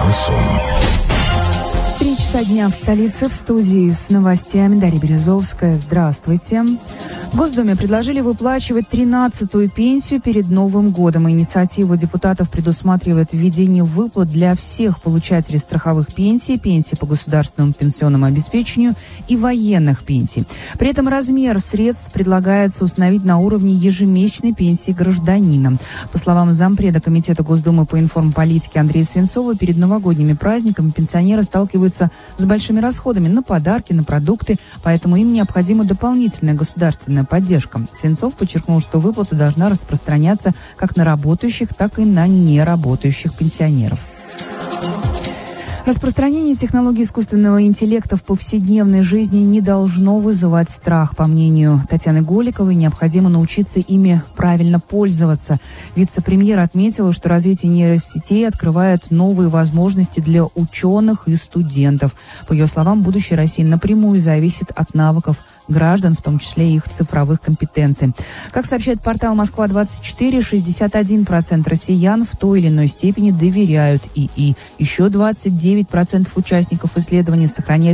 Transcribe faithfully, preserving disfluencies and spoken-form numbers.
шансон. Три часа дня в столице, в студии с новостями Дарья Березовская. Здравствуйте. В Госдуме предложили выплачивать тринадцатую пенсию перед Новым годом. Инициатива депутатов предусматривает введение выплат для всех получателей страховых пенсий, пенсий по государственному пенсионному обеспечению и военных пенсий. При этом размер средств предлагается установить на уровне ежемесячной пенсии гражданина. По словам зампреда Комитета Госдумы по информполитике Андрея Свинцова, перед новогодними праздниками пенсионеры сталкиваются с большими расходами на подарки, на продукты, поэтому им необходима дополнительная государственная поддержка. Свинцов подчеркнул, что выплата должна распространяться как на работающих, так и на неработающих пенсионеров. Распространение технологий искусственного интеллекта в повседневной жизни не должно вызывать страх. По мнению Татьяны Голиковой, необходимо научиться ими правильно пользоваться. Вице-премьер отметила, что развитие нейросетей открывает новые возможности для ученых и студентов. По ее словам, будущее России напрямую зависит от навыков граждан, в том числе и их цифровых компетенций. Как сообщает портал Москва двадцать четыре, шестьдесят один процент россиян в той или иной степени доверяют ИИ. Еще двадцать девять процентов участников исследования сохраняют